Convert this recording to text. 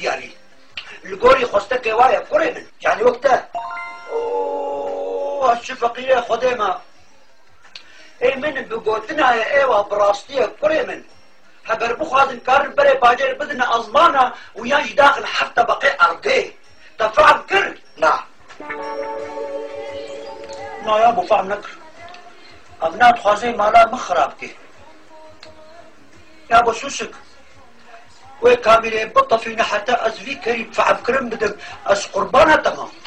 يعني القوري خوستك وايا كوري من يعني وقتها اوه الشفقية خديمة اي من بقوتنا يا ايوه براستية كوري من هبر بخوازن كارن بري باجر بدنا ازمانة وياش داخل حتى بقي ارقيه تفعل كر نعم نا يا ابو فهم نكر ابنات خوازي مالا مخرابكي يا ابو سوسك وي كاميري بطة فينا حتى ازفي كريم فعب كرم بدك اس قربانة تمام